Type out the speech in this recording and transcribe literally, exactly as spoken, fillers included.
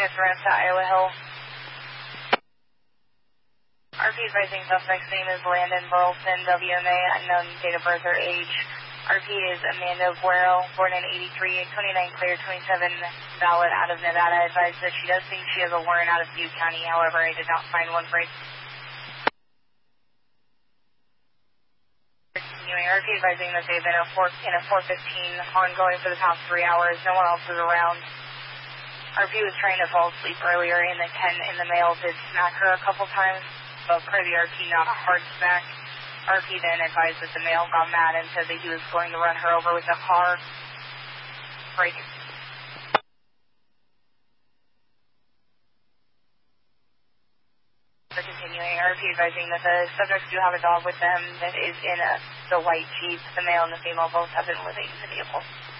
units ramp to Iowa Hill. R P advising suspect's name is Landon Burleson, W M A, unknown date of birth or age. R P is Amanda Guerrero, born in eighty-three, twenty-nine clear, twenty-seven valid, out of Nevada. Advised that she does think she has a warrant out of Butte County, however, I did not find one for it. Continuing, R P advising that they've been a four, in a four fifteen ongoing for the past three hours. No one else is around. R P was trying to fall asleep earlier in the ten, and the male did smack her a couple times, but per the R P, not a hard smack. R P then advised that the male got mad and said that he was going to run her over with a car. Break. For continuing, R P advising that the subjects do have a dog with them that is in a, the white Jeep. The male and the female both have been living in the vehicle.